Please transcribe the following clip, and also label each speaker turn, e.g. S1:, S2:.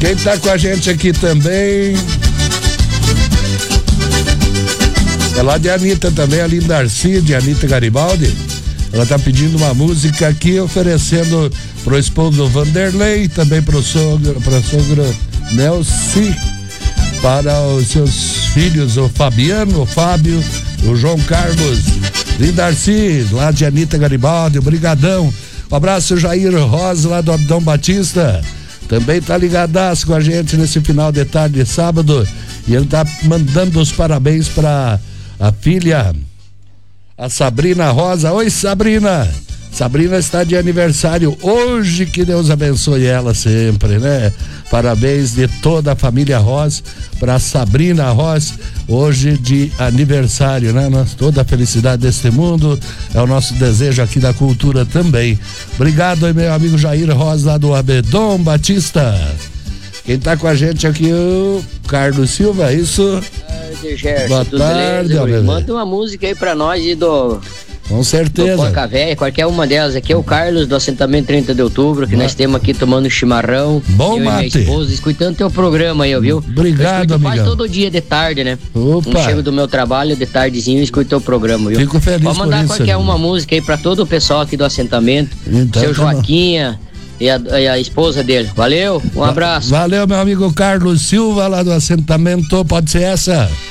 S1: Quem tá com a gente aqui também é lá de Anitta também, a linda Darcy, de Anitta Garibaldi. Ela tá pedindo uma música aqui, oferecendo pro esposo Vanderlei, também pro sogro Nelci, para os seus filhos, o Fabiano, o Fábio, o João Carlos. Linda Darcy, lá de Anitta Garibaldi, brigadão. Um abraço, Jair Rosa, lá do Abdão Batista. Também tá ligadaço com a gente nesse final de tarde de sábado. E ele tá mandando os parabéns para a filha, a Sabrina Rosa. Oi, Sabrina. Sabrina está de aniversário hoje, que Deus abençoe ela sempre, né? Parabéns de toda a família Rosa para Sabrina Rosa, hoje de aniversário, né? Toda a felicidade deste mundo é o nosso desejo aqui da cultura também. Obrigado, meu amigo Jair Rosa, lá do Abedon Batista. Quem tá com a gente aqui é o Carlos Silva, isso? Boa tarde,
S2: manda uma música aí pra nós e do...
S1: Com certeza.
S2: Porca Véia, qualquer uma delas. Aqui é o Carlos do assentamento 30 de outubro, que nós temos aqui tomando chimarrão.
S1: Bom,
S2: eu
S1: mate.
S2: E minha esposa, escutando teu programa aí, viu?
S1: Obrigado, amigo.
S2: Quase todo dia de tarde, né?
S1: Opa.
S2: Eu chego do meu trabalho de tardezinho e escuto teu programa, viu?
S1: Fico feliz.
S2: Pode mandar
S1: por isso,
S2: qualquer
S1: amigo.
S2: uma música aí pra todo o pessoal aqui do assentamento.
S1: Então,
S2: seu Joaquinha e a esposa dele. Valeu, um abraço.
S1: Valeu, meu amigo Carlos Silva, lá do assentamento. Pode ser essa?